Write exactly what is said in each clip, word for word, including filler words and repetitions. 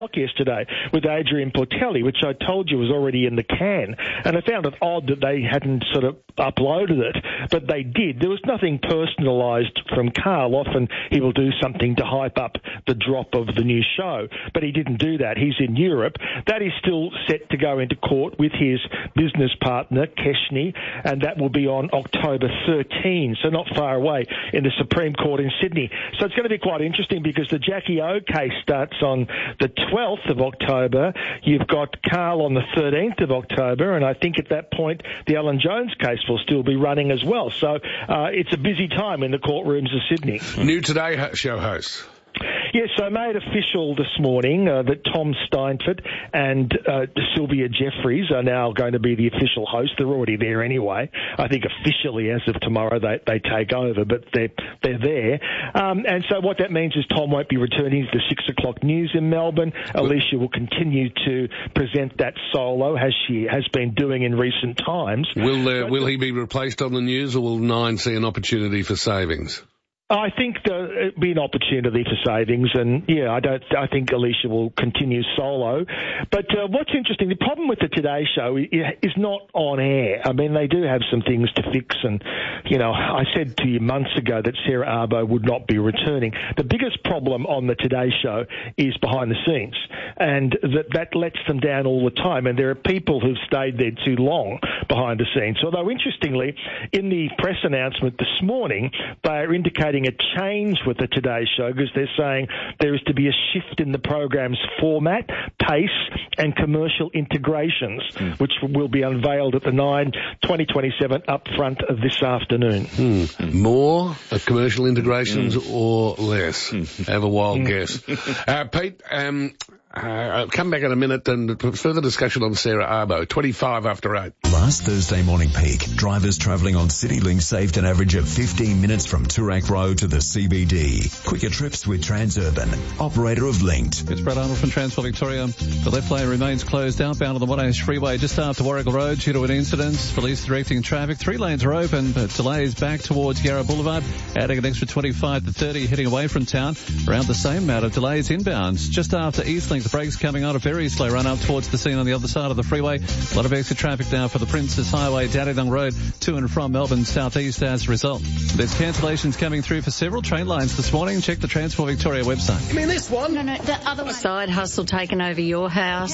yesterday with Adrian Portelli, which I told you was already in the can, and I found it odd that they hadn't sort of uploaded it, but they did. There was nothing personalised from Carl. Often he will do something to hype up the drop of the new show, but he didn't do that. He's in Europe. That is still set to go into court with his business partner, Keshni, and that will be on October thirteenth, so not far away, in the Supreme Court in Sydney. So it's going to be quite interesting because the Jackie O case starts on the twelfth of October. You've got Carl on the thirteenth of October, and I think at that point the Alan Jones case will still be running as well. So uh, it's a busy time in the courtrooms of Sydney. New Today show host. Yes, so I made official this morning uh, that Tom Steinfort and uh, Sylvia Jeffries are now going to be the official host. They're already there anyway. I think officially as of tomorrow they, they take over, but they're, they're there. Um, and so what that means is Tom won't be returning to the six o'clock news in Melbourne. Alicia will continue to present that solo, as she has been doing in recent times. Will, uh, will he be replaced on the news, or will Nine see an opportunity for savings? I think there'll be an opportunity for savings, and yeah, I don't. I think Alicia will continue solo. But uh, what's interesting, the problem with the Today Show is not on air. I mean, they do have some things to fix, and you know, I said to you months ago that Sarah Arbo would not be returning. The biggest problem on the Today Show is behind the scenes, and that that lets them down all the time. And there are people who've stayed there too long behind the scenes. Although interestingly, in the press announcement this morning, they are indicating a change with the Today Show because they're saying there is to be a shift in the program's format, pace and commercial integrations, mm. which will be unveiled at the nine twenty twenty-seven upfront of this afternoon. Mm. Mm. More uh, commercial integrations mm. or less? Mm. Have a wild mm. guess. Uh, Pete, um, uh, I'll come back in a minute and further discussion on Sarah Arbo, twenty-five after eight. Last Thursday morning peak, drivers travelling on CityLink saved an average of fifteen minutes from Toorak Road to the C B D. Quicker trips with Transurban, operator of Linked. It's Brad Arnold from Transport Victoria. The left lane remains closed outbound on the Monash Freeway just after Warrigal Road due to an incident. Police directing traffic. Three lanes are open, but delays back towards Yarra Boulevard, adding an extra twenty-five to thirty heading away from town. Around the same amount of delays inbounds. Just after Eastlink, the brakes coming on, a very slow run up towards the scene on the other side of the freeway. A lot of extra traffic now for the Princess Highway, Dandenong Road, to and from Melbourne southeast as a result. There's cancellations coming through for several train lines this morning. Check the Transport Victoria website. You mean this one? No, no, the other one. Side hustle taking over your house.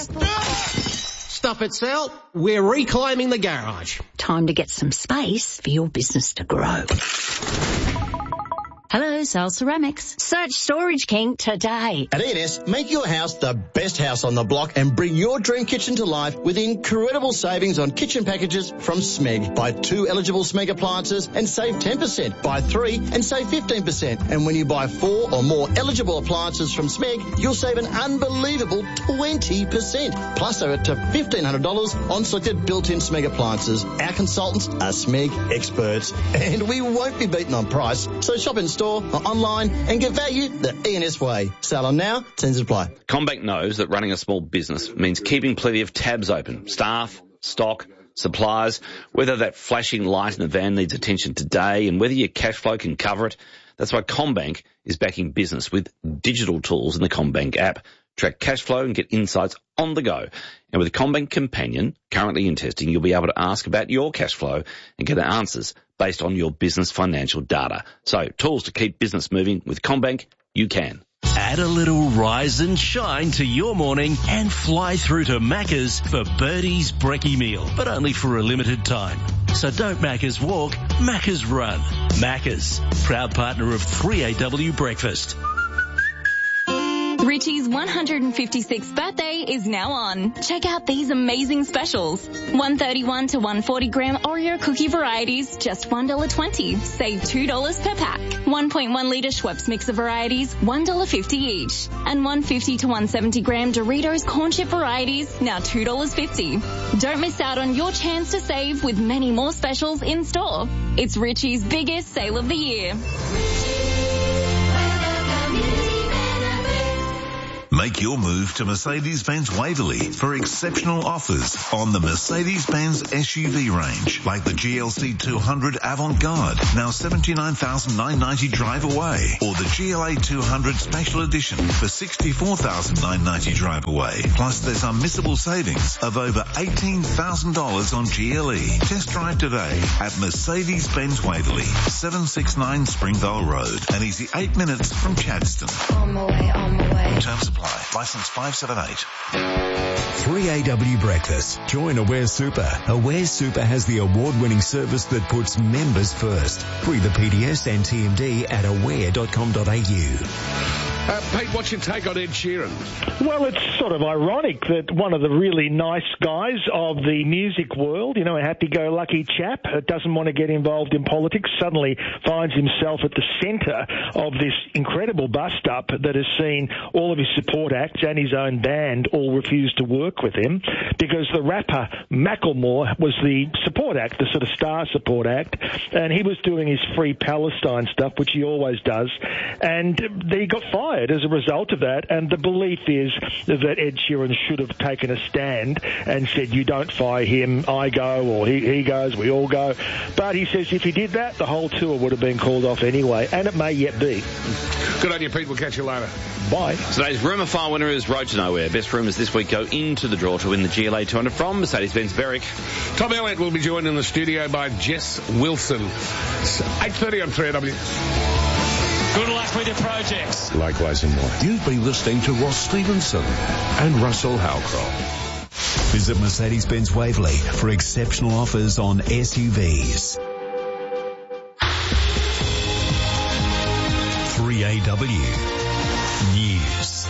Stuff it, Sal. We're reclaiming the garage. Time to get some space for your business to grow. Hello, Sal Ceramics. Search Storage King today. At E and S, make your house the best house on the block and bring your dream kitchen to life with incredible savings on kitchen packages from Smeg. Buy two eligible Smeg appliances and save ten percent. Buy three and save fifteen percent. And when you buy four or more eligible appliances from Smeg, you'll save an unbelievable twenty percent. Plus over to fifteen hundred dollars on selected built-in Smeg appliances. Our consultants are Smeg experts. And we won't be beaten on price. So shop in store or online and get value the E and S way. Sale on now, terms apply. CommBank knows that running a small business means keeping plenty of tabs open. Staff, stock, suppliers, whether that flashing light in the van needs attention today and whether your cash flow can cover it. That's why CommBank is backing business with digital tools in the CommBank app. Track cash flow and get insights on the go. And with the CommBank Companion, currently in testing, you'll be able to ask about your cash flow and get answers based on your business financial data. So, tools to keep business moving with CommBank, you can. Add a little rise and shine to your morning and fly through to Macca's for Birdie's Brekkie meal, but only for a limited time. So don't Macca's walk, Macca's run. Macca's, proud partner of three A W Breakfast. Richie's one hundred fifty-sixth birthday is now on. Check out these amazing specials. one thirty-one to one forty gram Oreo cookie varieties, just one dollar twenty. Save two dollars per pack. one point one litre Schweppes mixer varieties, one dollar fifty each. And one fifty to one seventy gram Doritos corn chip varieties, now two dollars fifty. Don't miss out on your chance to save with many more specials in store. It's Richie's biggest sale of the year. Make your move to Mercedes-Benz Waverley for exceptional offers on the Mercedes-Benz S U V range, like the G L C two hundred Avant-Garde, now seventy-nine thousand nine hundred ninety drive away, or the G L A two hundred Special Edition for sixty-four thousand nine hundred ninety drive away. Plus, there's unmissable savings of over eighteen thousand dollars on G L E. Test drive today at Mercedes-Benz Waverley, seven sixty-nine Springvale Road, and easy eight minutes from Chadstone. On my way, on my way. Terms apply. Licence five seven eight. three A W Breakfast. Join Aware Super. Aware Super has the award-winning service that puts members first. Free the P D S and T M D at aware dot com dot a u. Uh, Pete, what's your take on Ed Sheeran? Well, it's sort of ironic that one of the really nice guys of the music world, you know, a happy-go-lucky chap who doesn't want to get involved in politics, suddenly finds himself at the centre of this incredible bust-up that has seen all of his support acts and his own band all refuse to work with him because the rapper Macklemore was the support act, the sort of star support act, and he was doing his Free Palestine stuff, which he always does, and he got fired as a result of that, and the belief is that Ed Sheeran should have taken a stand and said, you don't fire him, I go, or he, he goes, we all go. But he says if he did that, the whole tour would have been called off anyway, and it may yet be. Good on you, Pete. We'll catch you later. Bye. Today's Rumour Fire winner is Road to Nowhere. Best rumours this week go into the draw to win the G L A two hundred from Mercedes-Benz Berwick. Tom Elliott will be joined in the studio by Jess Wilson. eight thirty on three A W. Good luck with your projects. Likewise and more. You've been listening to Ross Stevenson and Russell Howcroft. Visit Mercedes-Benz Waverley for exceptional offers on S U Vs. three A W News.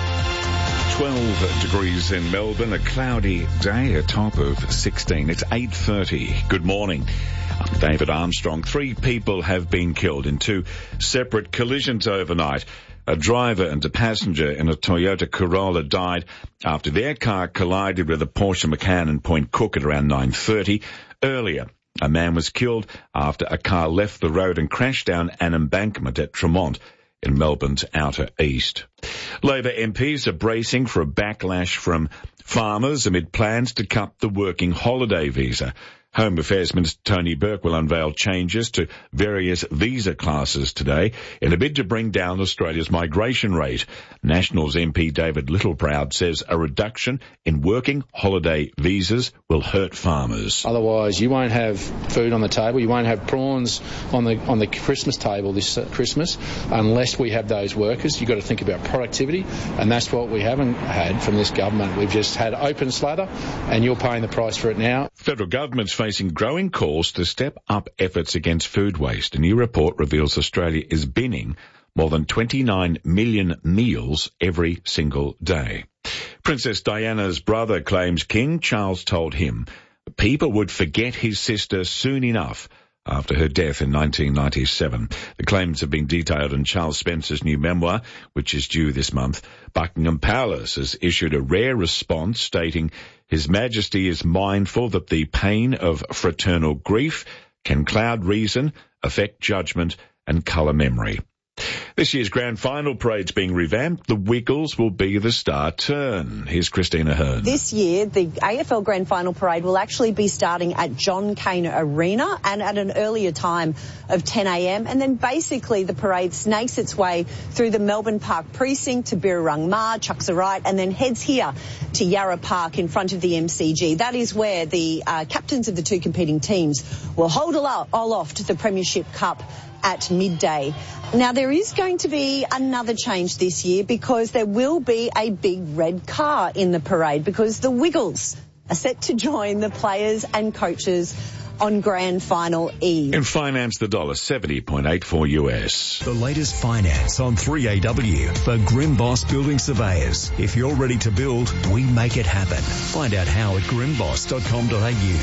twelve degrees in Melbourne, a cloudy day, a top of sixteen. It's eight thirty. Good morning. I'm David Armstrong. Three people have been killed in two separate collisions overnight. A driver and a passenger in a Toyota Corolla died after their car collided with a Porsche Macan in Point Cook at around nine thirty. Earlier, a man was killed after a car left the road and crashed down an embankment at Tremont in Melbourne's outer east. Labor M Ps are bracing for a backlash from farmers amid plans to cut the working holiday visa. Home Affairs Minister Tony Burke will unveil changes to various visa classes today in a bid to bring down Australia's migration rate. Nationals M P David Littleproud says a reduction in working holiday visas will hurt farmers. Otherwise, you won't have food on the table. You won't have prawns on the on the Christmas table this uh, Christmas unless we have those workers. You've got to think about productivity, and that's what we haven't had from this government. We've just had open slather, and you're paying the price for it now. Federal government's facing growing calls to step up efforts against food waste. A new report reveals Australia is binning more than twenty-nine million meals every single day. Princess Diana's brother claims King Charles told him people would forget his sister soon enough after her death in nineteen ninety-seven. The claims have been detailed in Charles Spencer's new memoir, which is due this month. Buckingham Palace has issued a rare response stating His Majesty is mindful that the pain of fraternal grief can cloud reason, affect judgment, and colour memory. This year's grand final parade's being revamped. The Wiggles will be the star turn. Here's Christina Hearn. This year, the A F L Grand Final Parade will actually be starting at John Cain Arena and at an earlier time of ten a m. And then basically the parade snakes its way through the Melbourne Park precinct to Birrarung Ma, chucks a right, and then heads here to Yarra Park in front of the M C G. That is where the uh, captains of the two competing teams will hold aloft the Premiership Cup at midday. Now, there is going to be another change this year because there will be a big red car in the parade because the Wiggles are set to join the players and coaches on Grand Final Eve. In finance, the dollar seventy point eight four U S. The latest finance on three A W for Grimboss Building Surveyors. If you're ready to build, we make it happen. Find out how at grimboss dot com dot a u.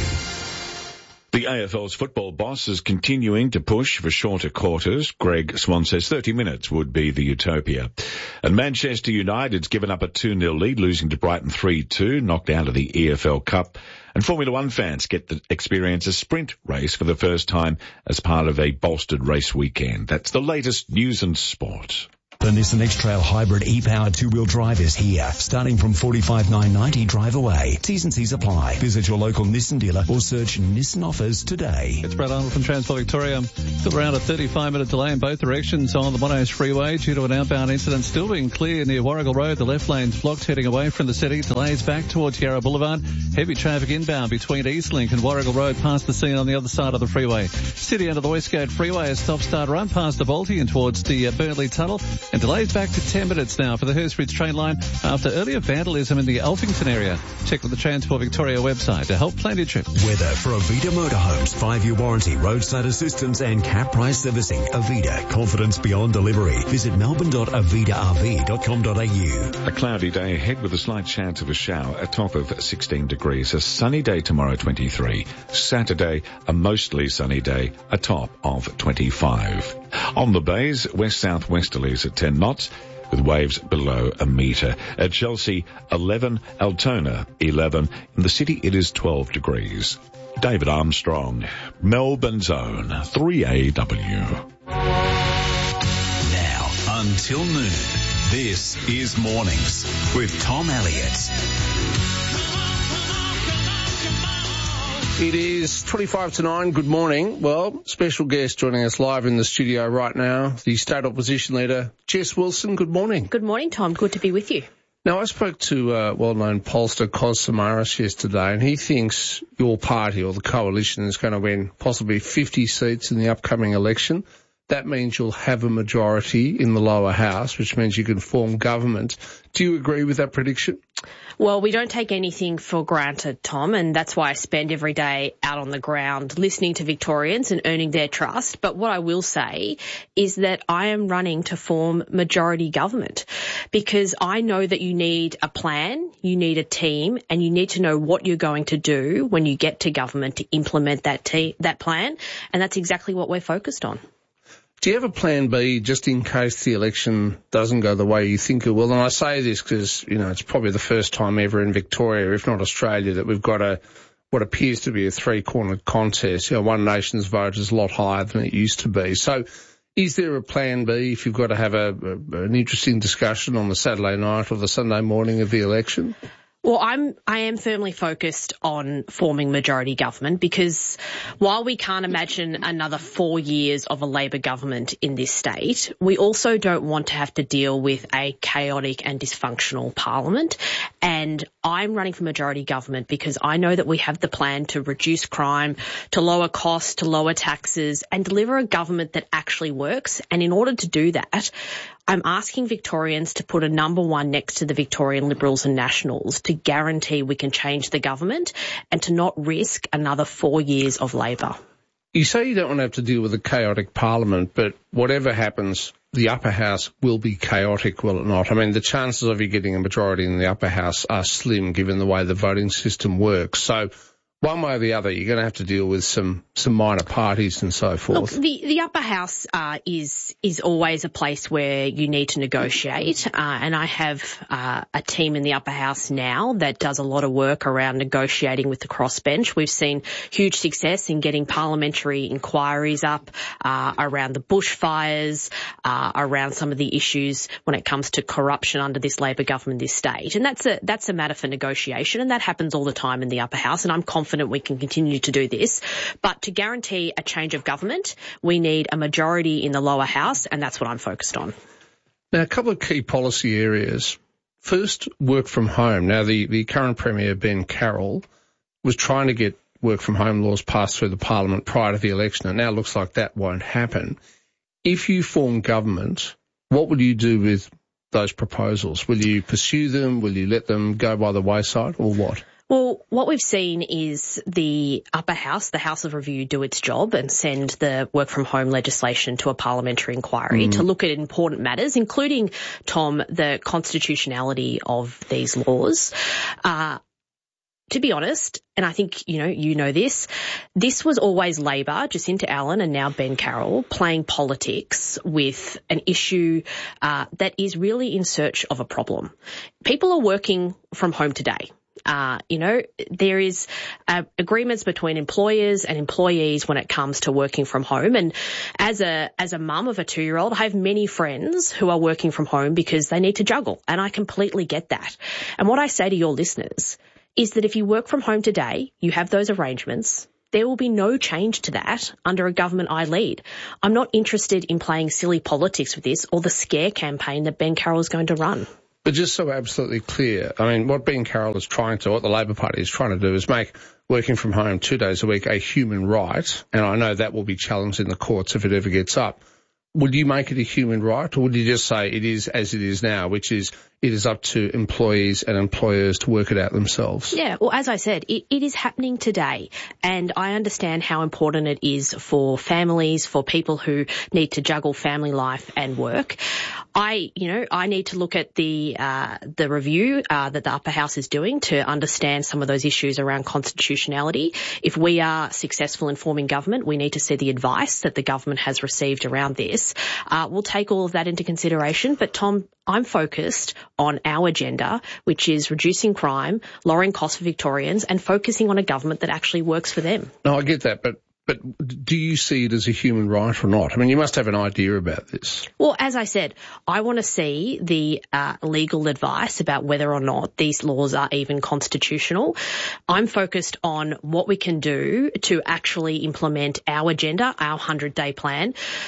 The A F L's football boss is continuing to push for shorter quarters. Greg Swan says thirty minutes would be the utopia. And Manchester United's given up a two nil lead, losing to Brighton three two, knocked out of the E F L Cup. And Formula One fans get to experience a sprint race for the first time as part of a bolstered race weekend. That's the latest news and sport. The Nissan X-Trail Hybrid e-powered two-wheel drive is here, starting from forty-five thousand nine hundred ninety dollars drive away. T's and C's apply. Visit your local Nissan dealer or search Nissan offers today. It's Brad Arnold from Transport Victoria. Still around a thirty-five minute delay in both directions on the Monash Freeway due to an outbound incident still being clear near Warrigal Road. The left lane's blocked heading away from the city. Delays back towards Yarra Boulevard. Heavy traffic inbound between Eastlink and Warrigal Road past the scene on the other side of the freeway. City end of the Westgate Freeway, a stop-start run past the Balti and towards the uh, Burnley Tunnel. And delays back to ten minutes now for the Hurstbridge train line after earlier vandalism in the Alphington area. Check with the Transport Victoria website to help plan your trip. Weather for Avita Motorhomes. Five-year warranty, roadside assistance and cap price servicing. Avita. Confidence beyond delivery. Visit melbourne dot avita r v dot com dot a u. A cloudy day ahead with a slight chance of a shower, a top of sixteen degrees. A sunny day tomorrow, twenty-three. Saturday, a mostly sunny day, a top of twenty-five. On the bays, west-southwesterlies at ten knots, with waves below a metre. At Chelsea, eleven. Altona, eleven. In the city, it is twelve degrees. David Armstrong, Melbourne's own three A W. Now, until noon, this is Mornings with Tom Elliott. It is twenty-five to nine. Good morning. Well, special guest joining us live in the studio right now, the State Opposition Leader, Jess Wilson. Good morning. Good morning, Tom. Good to be with you. Now, I spoke to uh, well-known pollster Kos Samaras yesterday, and he thinks your party or the coalition is going to win possibly fifty seats in the upcoming election. That means you'll have a majority in the lower house, which means you can form government. Do you agree with that prediction? Well, we don't take anything for granted, Tom, and that's why I spend every day out on the ground listening to Victorians and earning their trust. But what I will say is that I am running to form majority government because I know that you need a plan, you need a team, and you need to know what you're going to do when you get to government to implement that te- that plan, and that's exactly what we're focused on. Do you have a plan B just in case the election doesn't go the way you think it will? And I say this because, you know, it's probably the first time ever in Victoria, if not Australia, that we've got a what appears to be a three-cornered contest. You know, One Nation's vote is a lot higher than it used to be. So is there a plan B if you've got to have a, a an interesting discussion on the Saturday night or the Sunday morning of the election? Well, I'm, I am firmly focused on forming majority government because while we can't imagine another four years of a Labor government in this state, we also don't want to have to deal with a chaotic and dysfunctional parliament. And I'm running for majority government because I know that we have the plan to reduce crime, to lower costs, to lower taxes, and deliver a government that actually works. And in order to do that, I'm asking Victorians to put a number one next to the Victorian Liberals and Nationals to guarantee we can change the government and to not risk another four years of Labor. You say you don't want to have to deal with a chaotic parliament, but whatever happens, the upper house will be chaotic, will it not? I mean, the chances of you getting a majority in the upper house are slim given the way the voting system works. So one way or the other, you're going to have to deal with some, some minor parties and so forth. Look, the, the upper house uh, is is always a place where you need to negotiate, uh, and I have uh, a team in the upper house now that does a lot of work around negotiating with the crossbench. We've seen huge success in getting parliamentary inquiries up uh, around the bushfires, uh, around some of the issues when it comes to corruption under this Labor government in this state, and that's a that's a matter for negotiation, and that happens all the time in the upper house, and I'm confident we can continue to do this. But to guarantee a change of government, we need a majority in the lower house, and that's what I'm focused on. Now, a couple of key policy areas. First, work from home. Now, the, the current Premier, Ben Carroll, was trying to get work from home laws passed through the Parliament prior to the election, and now it looks like that won't happen. If you form government, what will you do with those proposals? Will you pursue them? Will you let them go by the wayside, or what? Well, what we've seen is the upper house, the House of Review, do its job and send the work from home legislation to a parliamentary inquiry mm. to look at important matters, including, Tom, the constitutionality of these laws. Uh, to be honest, and I think, you know, you know this, this was always Labor, Jacinta Allen and now Ben Carroll, playing politics with an issue uh, that is really in search of a problem. People are working from home today. Uh, you know, there is uh, agreements between employers and employees when it comes to working from home. And as a as a mum of a two-year-old, I have many friends who are working from home because they need to juggle, and I completely get that. And what I say to your listeners is that if you work from home today, you have those arrangements, there will be no change to that under a government I lead. I'm not interested in playing silly politics with this or the scare campaign that Ben Carroll is going to run. But just so absolutely clear, I mean, what Ben Carroll is trying to, what the Labor Party is trying to do is make working from home two days a week a human right, and I know that will be challenged in the courts if it ever gets up. Would you make it a human right, or would you just say it is as it is now, which is it is up to employees and employers to work it out themselves? Yeah, well, as I said, it, it is happening today, and I understand how important it is for families, for people who need to juggle family life and work. I, you know, I need to look at the uh, the review uh, that the Upper House is doing to understand some of those issues around constitutionality. If we are successful in forming government, we need to see the advice that the government has received around this. Uh, we'll take all of that into consideration. But, Tom, I'm focused on our agenda, which is reducing crime, lowering costs for Victorians, and focusing on a government that actually works for them. No, I get that, but But do you see it as a human right or not? I mean, you must have an idea about this. Well, as I said, I want to see the uh, legal advice about whether or not these laws are even constitutional. I'm focused on what we can do to actually implement our agenda, our hundred-day plan.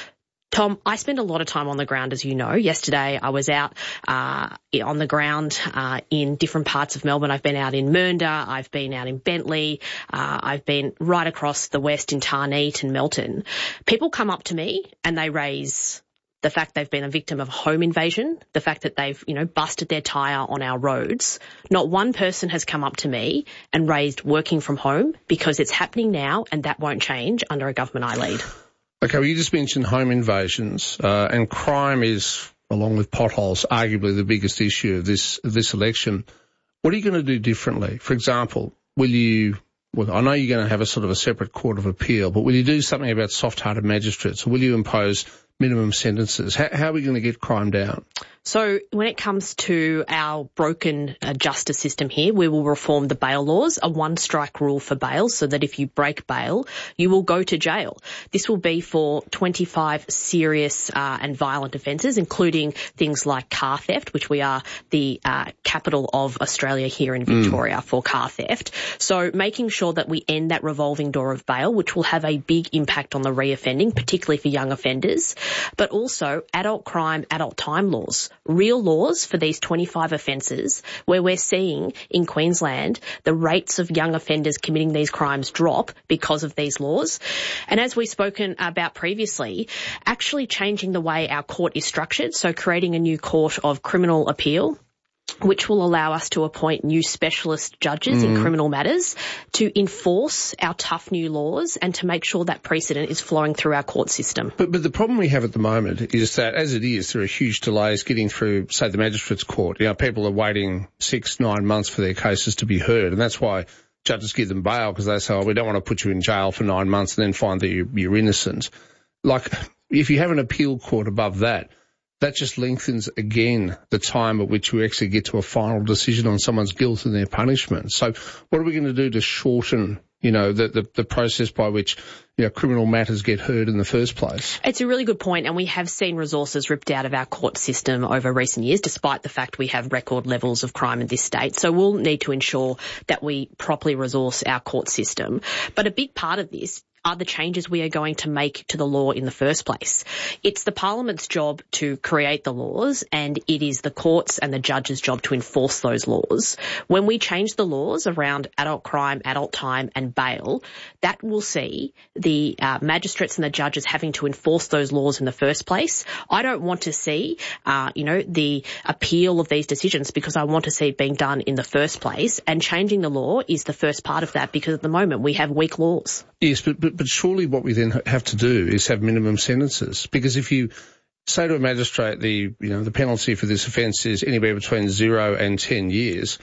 Tom, I spend a lot of time on the ground, as you know. Yesterday, I was out uh, on the ground uh, in different parts of Melbourne. I've been out in Mernda, I've been out in Bentley, uh, I've been right across the west in Tarneet and Melton. People come up to me and they raise the fact they've been a victim of a home invasion, the fact that they've, you know, busted their tyre on our roads. Not one person has come up to me and raised working from home, because it's happening now and that won't change under a government I lead. Okay, well, you just mentioned home invasions, uh, and crime is, along with potholes, arguably the biggest issue of this of this election. What are you going to do differently? For example, will you, well, I know you're going to have a sort of a separate court of appeal, but will you do something about soft-hearted magistrates, or will you impose minimum sentences? How, how are we going to get crime down? So when it comes to our broken uh, justice system here, we will reform the bail laws, a one-strike rule for bail, so that if you break bail, you will go to jail. This will be for twenty-five serious uh, and violent offences, including things like car theft, which we are the uh, capital of Australia here in Victoria mm. for car theft. So making sure that we end that revolving door of bail, which will have a big impact on the reoffending, particularly for young offenders, but also adult crime, adult time laws. Real laws for these twenty-five offences, where we're seeing in Queensland the rates of young offenders committing these crimes drop because of these laws. And as we've spoken about previously, actually changing the way our court is structured, so creating a new court of criminal appeal, which will allow us to appoint new specialist judges mm. in criminal matters to enforce our tough new laws and to make sure that precedent is flowing through our court system. But, but the problem we have at the moment is that, as it is, there are huge delays getting through, say, the magistrates' court. You know, people are waiting six, nine months for their cases to be heard, and that's why judges give them bail, because they say, oh, we don't want to put you in jail for nine months and then find that you're, you're innocent. Like, if you have an appeal court above that, that just lengthens again the time at which we actually get to a final decision on someone's guilt and their punishment. So what are we going to do to shorten, you know, the, the, the process by which, you know, criminal matters get heard in the first place? It's a really good point, and we have seen resources ripped out of our court system over recent years, despite the fact we have record levels of crime in this state. So we'll need to ensure that we properly resource our court system. But a big part of this are the changes we are going to make to the law in the first place. It's the Parliament's job to create the laws, and it is the courts and the judges' job to enforce those laws. When we change the laws around adult crime, adult time and bail, that will see the uh, magistrates and the judges having to enforce those laws in the first place. I don't want to see, uh, you know, the appeal of these decisions, because I want to see it being done in the first place, and changing the law is the first part of that, because at the moment we have weak laws. Yes, but, but But surely what we then have to do is have minimum sentences, because if you say to a magistrate the you know the penalty for this offence is anywhere between zero and ten years,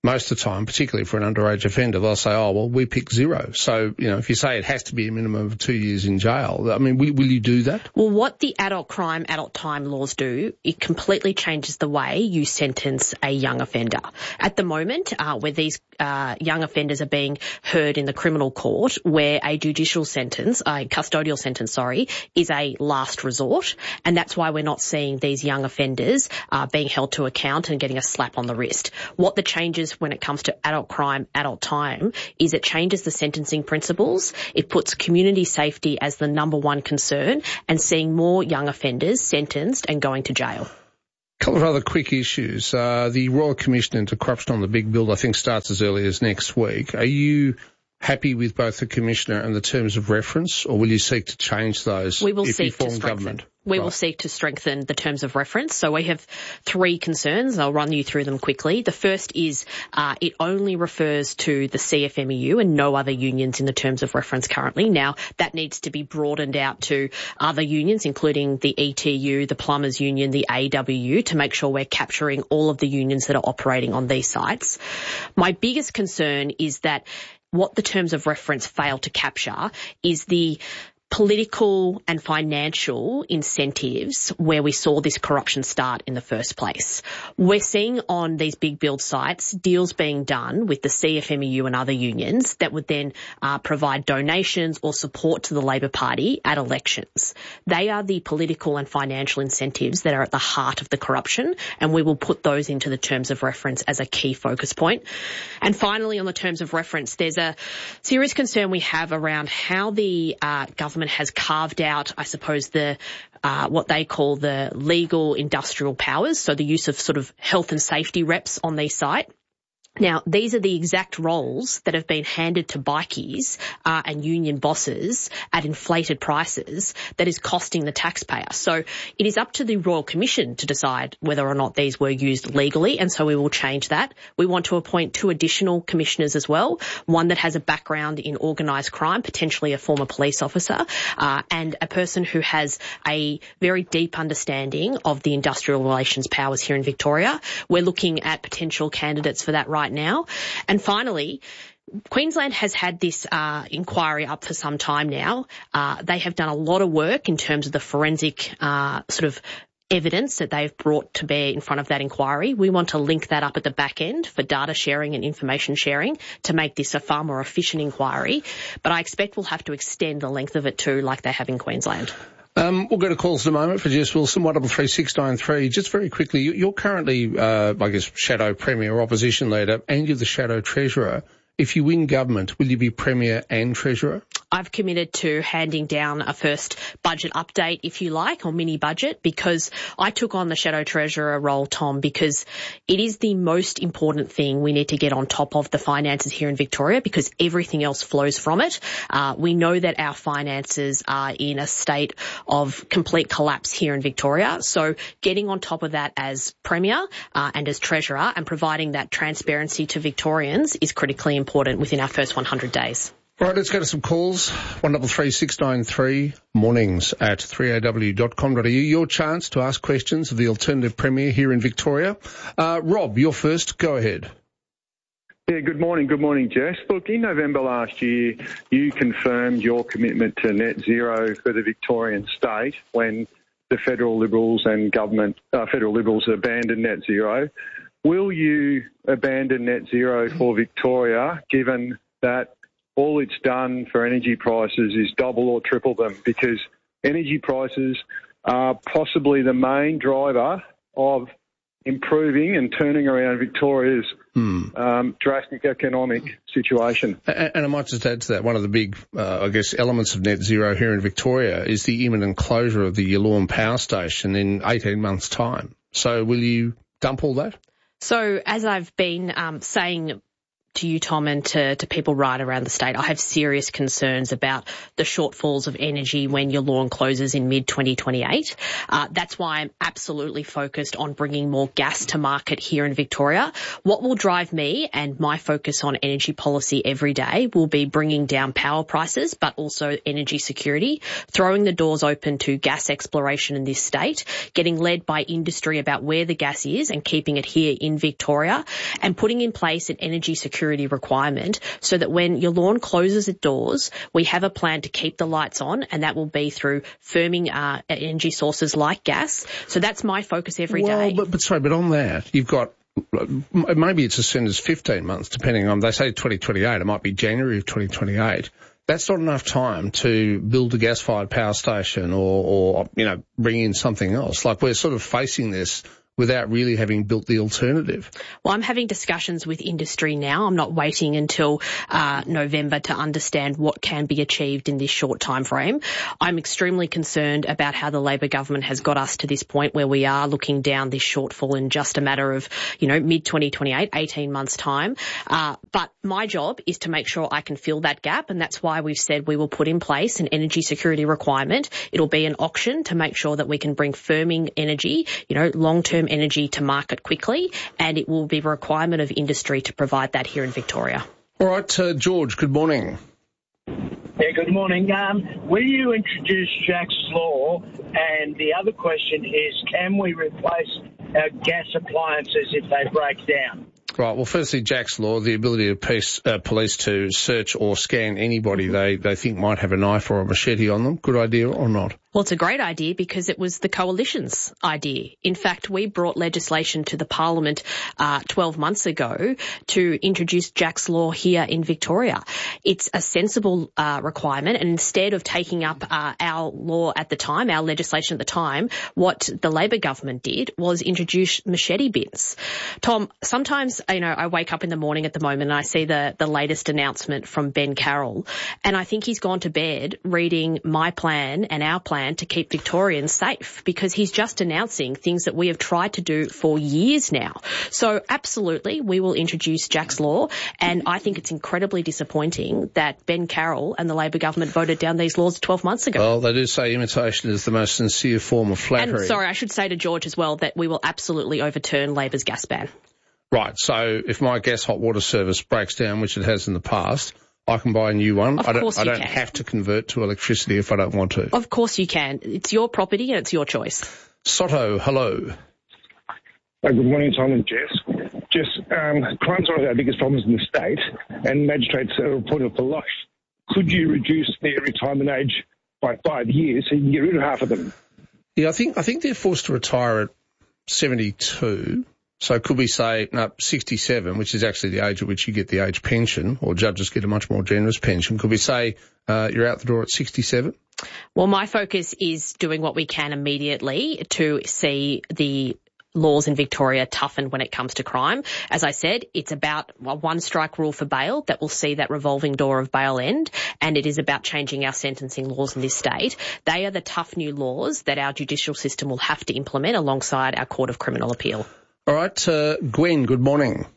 most of the time, particularly for an underage offender, they'll say, oh, well, we pick zero. So, you know, if you say it has to be a minimum of two years in jail, I mean, will, will you do that? Well, what the adult crime, adult time laws do, it completely changes the way you sentence a young offender. At the moment, uh, where these uh, young offenders are being heard in the criminal court, where a judicial sentence, a custodial sentence, sorry, is a last resort, and that's why we're not seeing these young offenders uh, being held to account and getting a slap on the wrist. What the changes when it comes to adult crime, adult time, is it changes the sentencing principles. It puts community safety as the number one concern and seeing more young offenders sentenced and going to jail. A couple of other quick issues. Uh, the Royal Commission into Corruption on the Big Build, I think, starts as early as next week. Are you happy with both the Commissioner and the terms of reference, or will you seek to change those we will if seek you form to strengthen. government? We right. will seek to strengthen the terms of reference. So we have three concerns. I'll run you through them quickly. The first is uh, it only refers to the C F M E U and no other unions in the terms of reference currently. Now, that needs to be broadened out to other unions, including the E T U, the Plumbers Union, the A W U, to make sure we're capturing all of the unions that are operating on these sites. My biggest concern is that what the terms of reference fail to capture is the political and financial incentives where we saw this corruption start in the first place. We're seeing on these big build sites deals being done with the C F M E U and other unions that would then uh, provide donations or support to the Labor Party at elections. They are the political and financial incentives that are at the heart of the corruption, and we will put those into the terms of reference as a key focus point. And finally, on the terms of reference, there's a serious concern we have around how the uh, government has carved out, I suppose, the uh, what they call the legal industrial powers, so the use of sort of health and safety reps on these sites. Now, these are the exact roles that have been handed to bikies uh, and union bosses at inflated prices that is costing the taxpayer. So it is up to the Royal Commission to decide whether or not these were used legally, and so we will change that. We want to appoint two additional commissioners as well, one that has a background in organised crime, potentially a former police officer, uh, and a person who has a very deep understanding of the industrial relations powers here in Victoria. We're looking at potential candidates for that right now. And finally, Queensland has had this uh, inquiry up for some time now. Uh, they have done a lot of work in terms of the forensic uh, sort of evidence that they've brought to bear in front of that inquiry. We want to link that up at the back end for data sharing and information sharing to make this a far more efficient inquiry. But I expect we'll have to extend the length of it too, like they have in Queensland. Um, we'll go to calls in a moment for Jess Wilson, one double three six nine three. Just very quickly, you're currently, uh, I guess, shadow premier or opposition leader, and you're the shadow treasurer. If you win government, will you be premier and treasurer? I've committed to handing down a first budget update, if you like, or mini budget, because I took on the Shadow Treasurer role, Tom, because it is the most important thing we need to get on top of the finances here in Victoria, because everything else flows from it. Uh, we know that our finances are in a state of complete collapse here in Victoria. So getting on top of that as Premier uh, and as Treasurer and providing that transparency to Victorians is critically important within our first one hundred days. Right, let's go to some calls. one double three six nine three, mornings at three a w dot com dot a u. Your chance to ask questions of the Alternative Premier here in Victoria. Uh, Rob, you're first. Go ahead. Yeah, good morning. Good morning, Jess. Look, in November last year, you confirmed your commitment to net zero for the Victorian state when the federal Liberals and government, uh, federal Liberals abandoned net zero. Will you abandon net zero for Victoria, given that all it's done for energy prices is double or triple them? Because energy prices are possibly the main driver of improving and turning around Victoria's hmm. um, drastic economic situation. And, and I might just add to that, one of the big, uh, I guess, elements of net zero here in Victoria is the imminent closure of the Yallourn power station in eighteen months' time. So will you dump all that? So as I've been um, saying to you, Tom, and to, to people right around the state, I have serious concerns about the shortfalls of energy when your lawn closes in mid twenty twenty-eight. Uh, that's why I'm absolutely focused on bringing more gas to market here in Victoria. What will drive me and my focus on energy policy every day will be bringing down power prices, but also energy security, throwing the doors open to gas exploration in this state, getting led by industry about where the gas is and keeping it here in Victoria, and putting in place an energy security requirement so that when your lawn closes its doors, we have a plan to keep the lights on, and that will be through firming uh, energy sources like gas. So that's my focus every well, day. But, but sorry, but on that, you've got maybe it's as soon as fifteen months, depending on, they say twenty twenty-eight, it might be January of twenty twenty-eight. That's not enough time to build a gas-fired power station or, or, you know, bring in something else. Like, we're sort of facing this without really having built the alternative. Well, I'm having discussions with industry now. I'm not waiting until uh, November to understand what can be achieved in this short time frame. I'm extremely concerned about how the Labor government has got us to this point where we are looking down this shortfall in just a matter of, you know, mid twenty twenty-eight, eighteen months' time. Uh, but my job is to make sure I can fill that gap, and that's why we've said we will put in place an energy security requirement. It'll be an auction to make sure that we can bring firming energy, you know, long-term energy to market quickly, and it will be a requirement of industry to provide that here in Victoria. All right, uh, George, good morning. Yeah, good morning. Um, will you introduce Jack's Law? And the other question is, can we replace our gas appliances if they break down? Right, well, firstly, Jack's Law, the ability of police, uh, police to search or scan anybody they, they think might have a knife or a machete on them. Good idea or not? Well, it's a great idea because it was the Coalition's idea. In fact, we brought legislation to the Parliament uh, twelve months ago to introduce Jack's Law here in Victoria. It's a sensible uh, requirement, and instead of taking up uh, our law at the time, our legislation at the time, what the Labor government did was introduce machete bins. Tom, sometimes, you know, I wake up in the morning at the moment and I see the, the latest announcement from Ben Carroll, and I think he's gone to bed reading my plan and our plan to keep Victorians safe, because he's just announcing things that we have tried to do for years now. So absolutely, we will introduce Jack's Law, and I think it's incredibly disappointing that Ben Carroll and the Labor government voted down these laws twelve months ago. Well, they do say imitation is the most sincere form of flattery. And sorry, I should say to George as well that we will absolutely overturn Labor's gas ban. Right, so if my gas hot water service breaks down, which it has in the past, I can buy a new one. Of I don't, course I you don't can. have to convert to electricity if I don't want to. Of course you can. It's your property and it's your choice. Soto, hello. Uh, good morning, Tom and Jess. Jess, um, crime's one of our biggest problems in the state, and magistrates are reporting for life. Could you reduce their retirement age by five years so you can get rid of half of them? Yeah, I think I think they're forced to retire at seventy-two. So could we say, no, sixty-seven, which is actually the age at which you get the age pension, or judges get a much more generous pension. Could we say uh, you're out the door at sixty-seven? Well, my focus is doing what we can immediately to see the laws in Victoria toughened when it comes to crime. As I said, it's about a one-strike rule for bail that will see that revolving door of bail end, and it is about changing our sentencing laws in this state. They are the tough new laws that our judicial system will have to implement alongside our Court of Criminal Appeal. All right, uh, Gwen, good morning.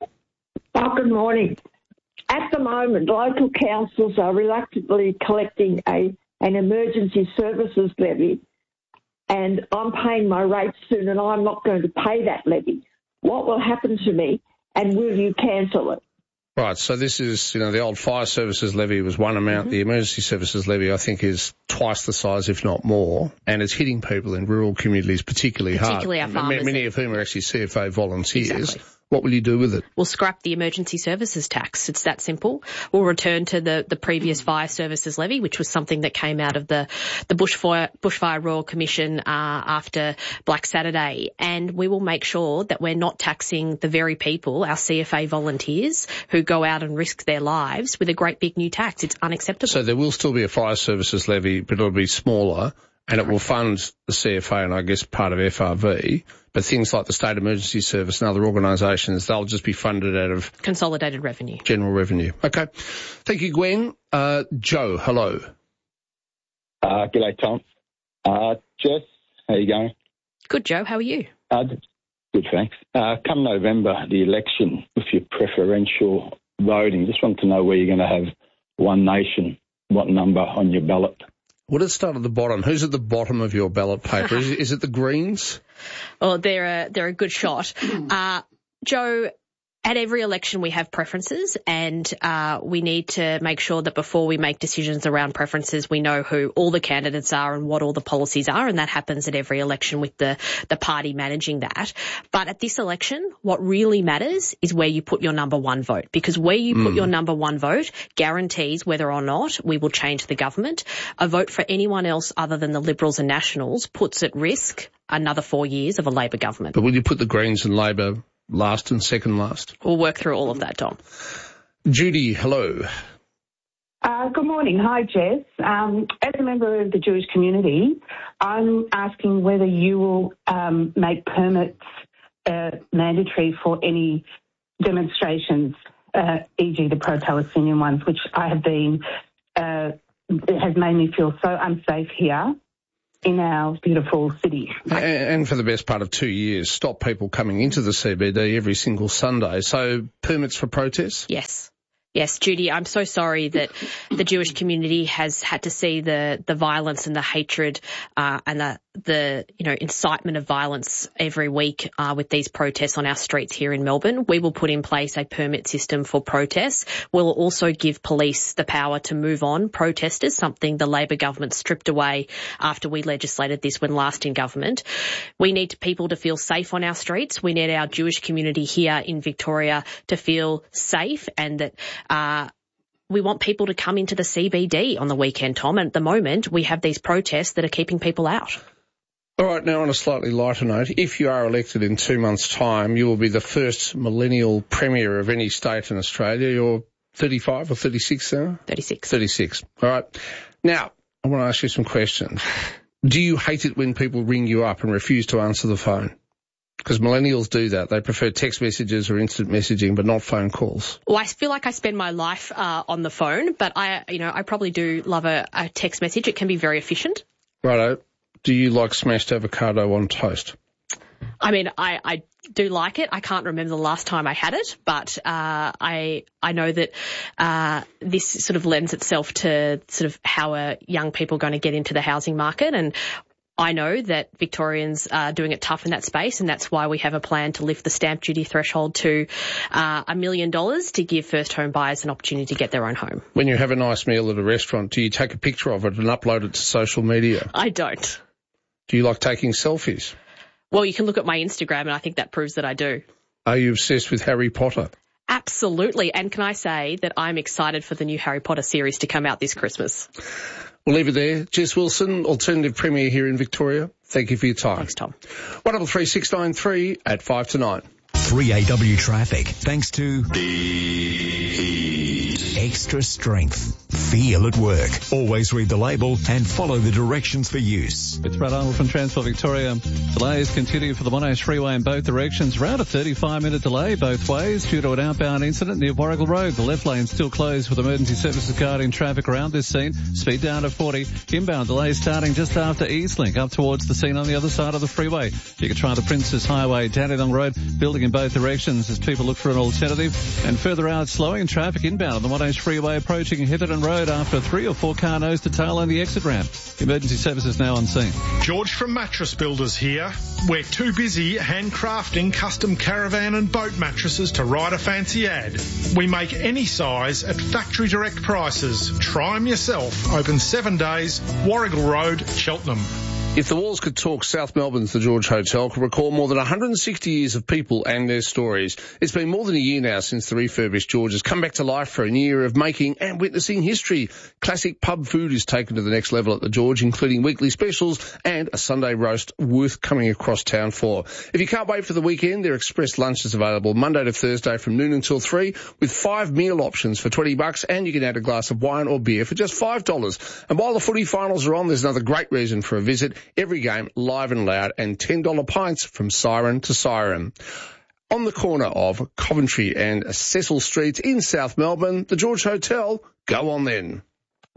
Oh, good morning. At the moment, local councils are reluctantly collecting a an emergency services levy, and I'm paying my rates soon, and I'm not going to pay that levy. What will happen to me, and will you cancel it? Right, so this is, you know, the old fire services levy was one amount. Mm-hmm. The emergency services levy, I think, is twice the size, if not more, and it's hitting people in rural communities particularly, particularly hard. Our farmers. Many of whom are actually C F A volunteers. Exactly. What will you do with it? We'll scrap the emergency services tax. It's that simple. We'll return to the, the previous fire services levy, which was something that came out of the, the Bushfire, Bushfire Royal Commission uh, after Black Saturday. And we will make sure that we're not taxing the very people, our C F A volunteers, who go out and risk their lives with a great big new tax. It's unacceptable. So there will still be a fire services levy, but it'll be smaller, and it will fund the C F A and I guess part of F R V. But things like the State Emergency Service and other organisations, they'll just be funded out of consolidated revenue. General revenue. Okay. Thank you, Gwen. Uh, Joe, hello. Uh, g'day, Tom. Uh, Jess, how you going? Good, Joe. How are you? Uh, good, thanks. Uh, come November, the election, with your preferential voting. Just want to know where you're going to have One Nation, what number on your ballot. Well, let's start at the bottom. Who's at the bottom of your ballot paper? is, it, is it the Greens? Well, they're a, they're a good shot. Uh, Joe, at every election we have preferences, and uh, we need to make sure that before we make decisions around preferences, we know who all the candidates are and what all the policies are, and that happens at every election with the, the party managing that. But at this election, what really matters is where you put your number one vote, because where you put mm. your number one vote guarantees whether or not we will change the government. A vote for anyone else other than the Liberals and Nationals puts at risk another four years of a Labor government. But will you put the Greens and Labor last and second last? We'll work through all of that, Tom. Judy, hello. Uh, good morning. Hi, Jess. Um, as a member of the Jewish community, I'm asking whether you will um, make permits uh, mandatory for any demonstrations, uh, for example the pro-Palestinian ones, which I have been, uh, it has made me feel so unsafe here in our beautiful city. And for the best part of two years, stop people coming into the C B D every single Sunday. So permits for protests? Yes. Yes, Judy, I'm so sorry that the Jewish community has had to see the, the violence and the hatred uh, and the, the, you know, incitement of violence every week uh, with these protests on our streets here in Melbourne. We will put in place a permit system for protests. We'll also give police the power to move on protesters, something the Labor government stripped away after we legislated this when last in government. We need people to feel safe on our streets. We need our Jewish community here in Victoria to feel safe, and that Uh, we want people to come into the C B D on the weekend, Tom, and at the moment we have these protests that are keeping people out. All right, now on a slightly lighter note, if you are elected in two months' time, you will be the first millennial premier of any state in Australia. You're thirty-five or thirty-six now? thirty-six. thirty-six. All right. Now, I want to ask you some questions. Do you hate it when people ring you up and refuse to answer the phone? Because millennials do that. They prefer text messages or instant messaging, but not phone calls. Well, I feel like I spend my life uh, on the phone, but I, you know, I probably do love a, a text message. It can be very efficient. Righto. Do you like smashed avocado on toast? I mean, I, I do like it. I can't remember the last time I had it, but uh, I I know that uh, this sort of lends itself to sort of how are young people going to get into the housing market, and I know that Victorians are doing it tough in that space, and that's why we have a plan to lift the stamp duty threshold to uh, a million dollars to give first home buyers an opportunity to get their own home. When you have a nice meal at a restaurant, do you take a picture of it and upload it to social media? I don't. Do you like taking selfies? Well, you can look at my Instagram, and I think that proves that I do. Are you obsessed with Harry Potter? Absolutely. And can I say that I'm excited for the new Harry Potter series to come out this Christmas? We'll leave it there. Jess Wilson, Alternative Premier here in Victoria. Thank you for your time. Thanks, Tom. one double three six nine three at five to nine. three A W traffic, thanks to Extra Strength. Feel at work. Always read the label and follow the directions for use. It's Brad Arnold from Transport Victoria. Delays continue for the Monash Freeway in both directions. Around a thirty-five minute delay both ways due to an outbound incident near Warrigal Road. The left lane still closed with emergency services guarding traffic around this scene. Speed down to forty. Inbound delays starting just after Eastlink up towards the scene on the other side of the freeway. You can try the Princess Highway, Dandenong Road, building in both directions as people look for an alternative. And further out, slowing traffic inbound on the Monash Freeway approaching Hitherton Road after a three or four car nose to tail on the exit ramp. Emergency services now on scene. George from Mattress Builders here. We're too busy handcrafting custom caravan and boat mattresses to write a fancy ad. We make any size at factory direct prices. Try them yourself. Open seven days, Warrigal Road, Cheltenham. If the walls could talk, South Melbourne's The George Hotel could recall more than one hundred sixty years of people and their stories. It's been more than a year now since the refurbished George has come back to life for a year of making and witnessing history. Classic pub food is taken to the next level at the George, including weekly specials and a Sunday roast worth coming across town for. If you can't wait for the weekend, their express lunch is available Monday to Thursday from noon until three with five meal options for twenty bucks, and you can add a glass of wine or beer for just five dollars. And while the footy finals are on, there's another great reason for a visit. Every game live and loud, and ten dollar pints from siren to siren. On the corner of Coventry and Cecil Streets in South Melbourne, the George Hotel. Go on then.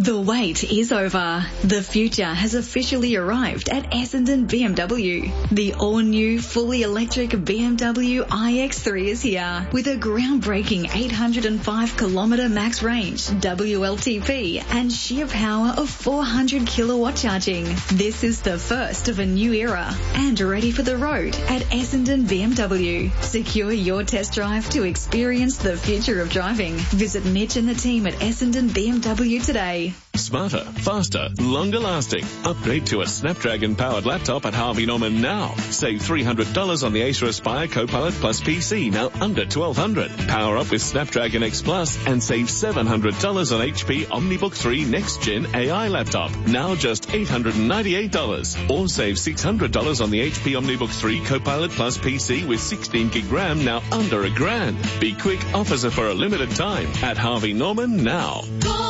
The wait is over. The future has officially arrived at Essendon B M W. The all-new, fully electric B M W i X three is here with a groundbreaking eight hundred five kilometre max range, W L T P, and sheer power of four hundred kilowatt charging. This is the first of a new era and ready for the road at Essendon B M W. Secure your test drive to experience the future of driving. Visit Mitch and the team at Essendon B M W today. Smarter, faster, longer lasting. Upgrade to a Snapdragon-powered laptop at Harvey Norman now. Save three hundred dollars on the Acer Aspire Copilot Plus P C, now under twelve hundred dollars. Power up with Snapdragon X Plus and save seven hundred dollars on H P OmniBook three Next Gen A I laptop, now just eight hundred ninety-eight dollars. Or save six hundred dollars on the H P OmniBook three Copilot Plus P C with sixteen gig RAM, now under a grand. Be quick, offers are for a limited time at Harvey Norman now.